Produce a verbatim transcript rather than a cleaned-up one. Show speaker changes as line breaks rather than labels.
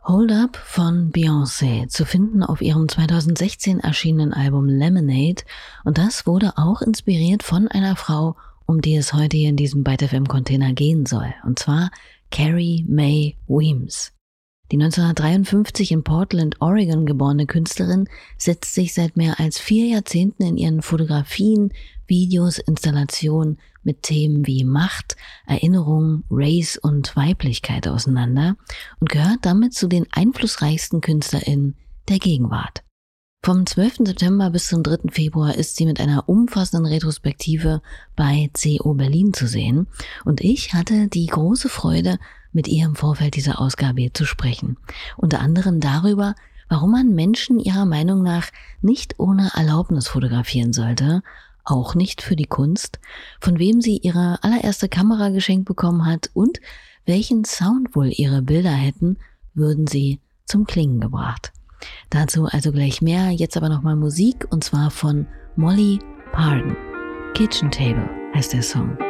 Hold Up von Beyoncé, zu finden auf ihrem zweitausendsechzehn erschienenen Album Lemonade, und das wurde auch inspiriert von einer Frau, um die es heute hier in diesem Byte F M-Container gehen soll, und zwar Carrie Mae Weems. Die neunzehnhundertdreiundfünfzig in Portland, Oregon geborene Künstlerin setzt sich seit mehr als vier Jahrzehnten in ihren Fotografien, Videos, Installationen mit Themen wie Macht, Erinnerung, Race und Weiblichkeit auseinander und gehört damit zu den einflussreichsten KünstlerInnen der Gegenwart. Vom zwölften September bis zum dritten Februar ist sie mit einer umfassenden Retrospektive bei C O Berlin zu sehen, und ich hatte die große Freude, mit ihr im Vorfeld dieser Ausgabe hier zu sprechen. Unter anderem darüber, warum man Menschen ihrer Meinung nach nicht ohne Erlaubnis fotografieren sollte, auch nicht für die Kunst, von wem sie ihre allererste Kamera geschenkt bekommen hat und welchen Sound wohl ihre Bilder hätten, würden sie zum Klingen gebracht. Dazu also gleich mehr, jetzt aber nochmal Musik, und zwar von Molly Pardon. Kitchen Table heißt der Song.